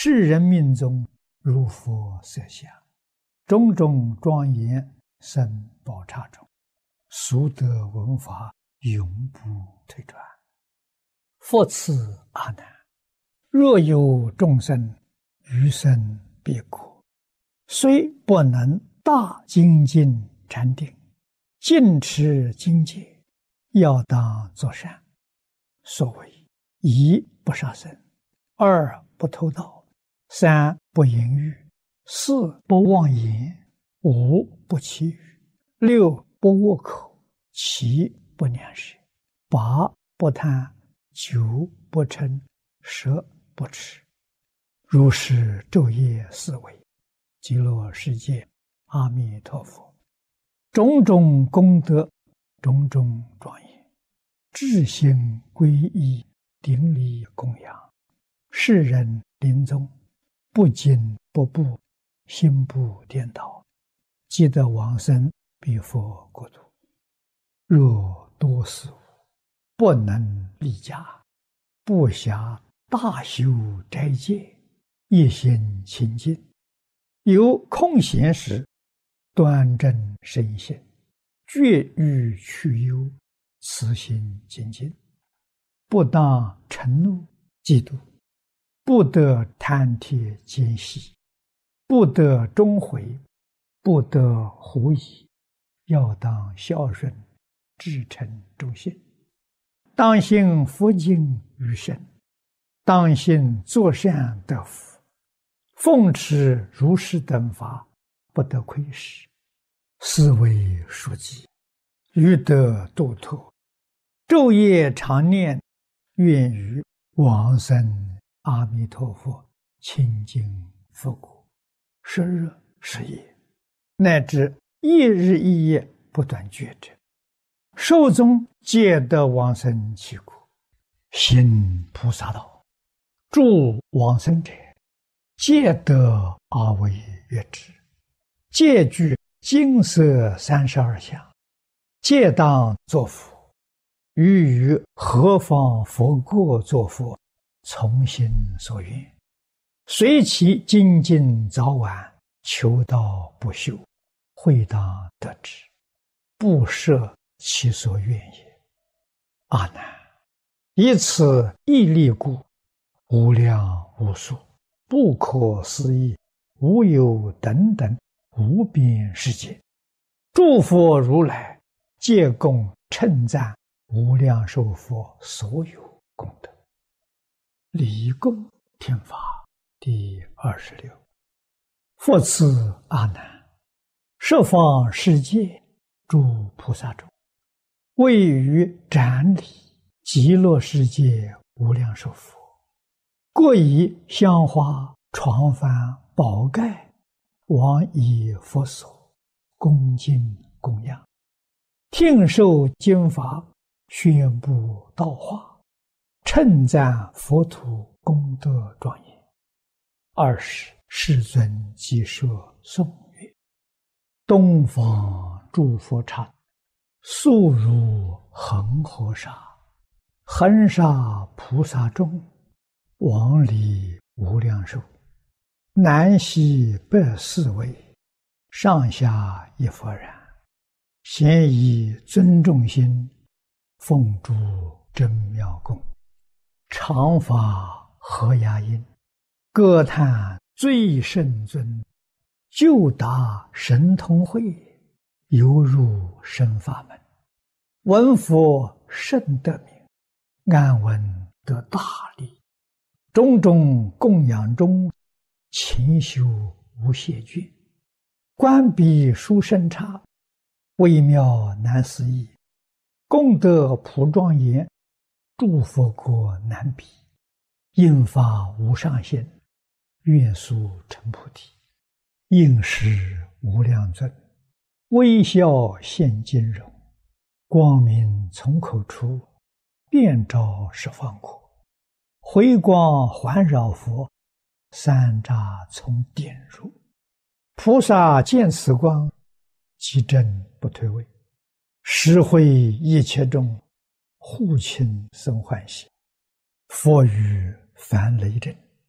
世人命中如佛色相，种种庄严生宝刹中，俗得闻法永不退转。复次阿难，若有众生余生彼国，虽不能大精进禅定，尽持精戒，要当作善。所谓一不杀生，二不偷盗，三不淫欲，四不妄言，五不绮语，六不恶口，七不两舌，八不贪，九不嗔，十不痴。如是昼夜思维，极乐世界阿弥陀佛，种种功德，种种庄严，至心皈依，顶礼供养，世人临终不惊不怖，心不颠倒，即得往生彼佛国土。若多事物不能立家，不暇大修斋戒，一心清净，有空闲时端正身心，绝欲去忧，慈心精进，不当嗔怒嫉妒，不得贪帖奸细，不得终悔，不得狐疑，要当孝顺，至诚忠信，当信佛经于身，当信作善得福，奉持如是等法，不得亏失，是为书记，欲得度脱，昼夜常念，愿于往生阿弥陀佛清净佛国，时日时夜，乃至一日一夜不断觉者，寿终皆得往生其国，行菩萨道，助往生者，皆得阿惟越致，皆具金色32相，皆当作佛。于何方佛国作佛，从心所愿，随其精进早晚，求道不休，会当得之，不设其所愿也。阿难，以此一力故，无量无数，不可思议，无有等等无边世界，诸佛如来皆共称赞无量寿佛所有功德。礼供听法第26。复次阿难，十方世界诸菩萨中，位于展礼极乐世界无量寿佛，各以香花床幡宝盖往以佛所，恭敬供养，听受经法，宣布道化，称赞佛土功德庄严。20世尊即说颂曰：东方诸佛刹，速如恒河沙，恒沙菩萨众，往礼无量寿，南西北四围，上下一佛然，咸以尊重心，奉诸真妙供，常发和雅音，歌叹最圣尊，就达神通慧，犹入深法门，闻佛甚得名，安闻得大利，种种供养中，勤修无懈倦，观彼殊胜刹，微妙难思议，功德普庄严，诸佛国难比，应发无上限，愿速成菩提，应时无量尊，微笑现金容，光明从口出，遍照十方国，回光环绕佛，三匝从点入，菩萨见此光，即正不退位，实会一切众，护亲生欢喜。佛语凡雷震，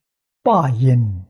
八因